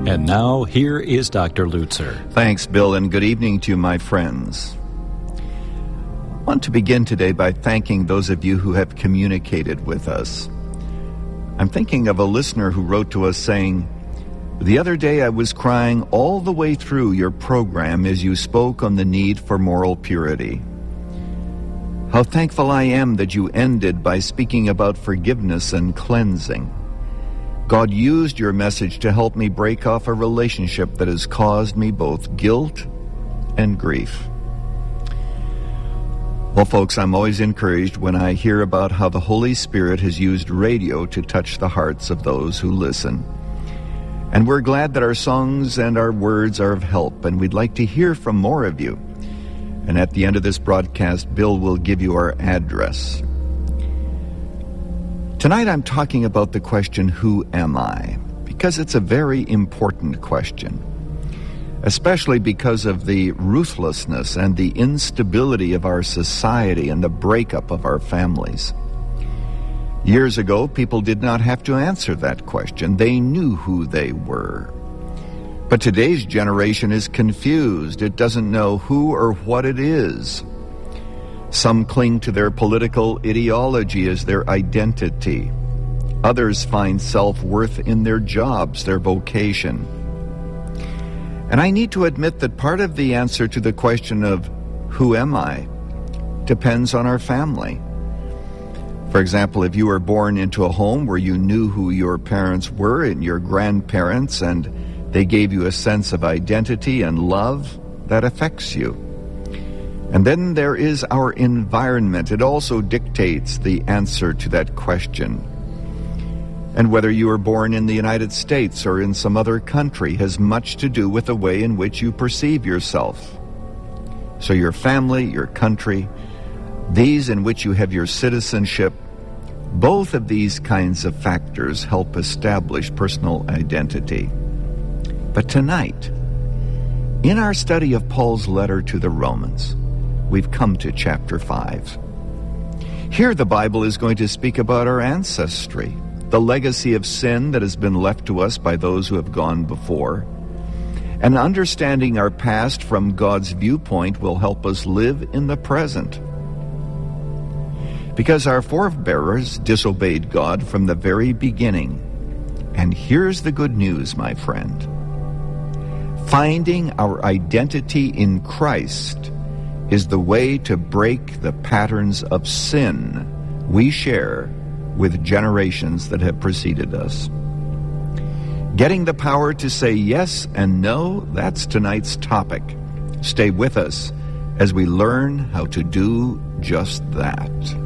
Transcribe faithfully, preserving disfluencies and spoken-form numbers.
And now, here is Doctor Lutzer. Thanks, Bill, and good evening to you, my friends. I want to begin today by thanking those of you who have communicated with us. I'm thinking of a listener who wrote to us saying, "The other day I was crying all the way through your program as you spoke on the need for moral purity. How thankful I am that you ended by speaking about forgiveness and cleansing. God used your message to help me break off a relationship that has caused me both guilt and grief." Well, folks, I'm always encouraged when I hear about how the Holy Spirit has used radio to touch the hearts of those who listen. And we're glad that our songs and our words are of help, and we'd like to hear from more of you. And at the end of this broadcast, Bill will give you our address. Tonight I'm talking about the question, who am I? Because it's a very important question, especially because of the ruthlessness and the instability of our society and the breakup of our families. Years ago, people did not have to answer that question. They knew who they were. But today's generation is confused. It doesn't know who or what it is. Some cling to their political ideology as their identity. Others find self-worth in their jobs, their vocation. And I need to admit that part of the answer to the question of who am I depends on our family. For example, if you were born into a home where you knew who your parents were and your grandparents, and they gave you a sense of identity and love, that affects you. And then there is our environment. It also dictates the answer to that question. And whether you were born in the United States or in some other country has much to do with the way in which you perceive yourself. So your family, your country, these in which you have your citizenship, both of these kinds of factors help establish personal identity. But tonight, in our study of Paul's letter to the Romans, we've come to chapter five. Here the Bible is going to speak about our ancestry, the legacy of sin that has been left to us by those who have gone before. And understanding our past from God's viewpoint will help us live in the present. Because our forebears disobeyed God from the very beginning. And here's the good news, my friend. Finding our identity in Christ is the way to break the patterns of sin we share with generations that have preceded us. Getting the power to say yes and no, that's tonight's topic. Stay with us as we learn how to do just that.